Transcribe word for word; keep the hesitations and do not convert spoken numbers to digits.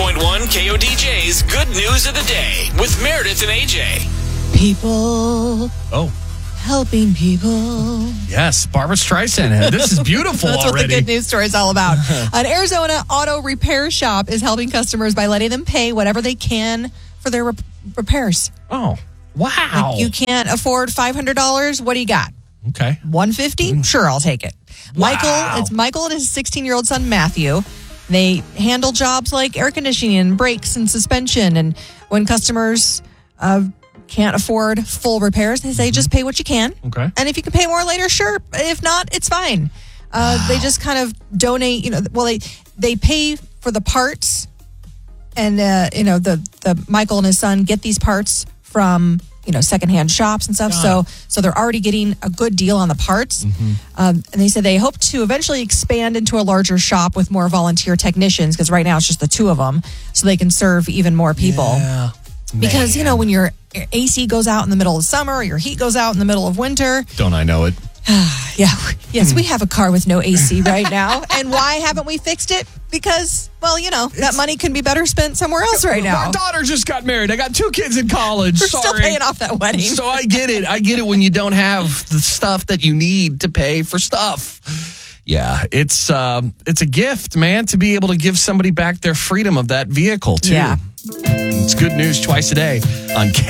point one K O D J's Good News of the Day with Meredith and A J. People. Oh. Helping people. Yes, Barbara Streisand. This is beautiful That's already. what the good news story is all about. An Arizona auto repair shop is helping customers by letting them pay whatever they can for their rep- repairs. Oh, wow. Like you can't afford five hundred dollars. What do you got? Okay. one hundred fifty dollars? Sure, I'll take it. Wow. Michael, it's Michael and his sixteen-year-old son, Matthew. They handle jobs like air conditioning and brakes and suspension. And when customers uh, can't afford full repairs, they say just pay what you can. Okay. And if you can pay more later, sure. If not, it's fine. Uh, wow. They just kind of donate, you know, well, they, they pay for the parts. And, uh, you know, the, the Michael and his son get these parts from, you know, secondhand shops and stuff. God. So so they're already getting a good deal on the parts. Mm-hmm. Um, and they said they hope to eventually expand into a larger shop with more volunteer technicians, because right now it's just the two of them, so they can serve even more people. Yeah. Because, Man. you know, when your A C goes out in the middle of summer, or your heat goes out in the middle of winter. Don't I know it? Yeah. Yes, we have a car with no A C right now. And why haven't we fixed it? Because, well, you know, that money can be better spent somewhere else right now. My daughter just got married. I got two kids in college. We're Sorry. still paying off that wedding. So I get it. I get it when you don't have the stuff that you need to pay for stuff. Yeah, it's um, it's a gift, man, to be able to give somebody back their freedom of that vehicle, too. Yeah. It's good news twice a day on K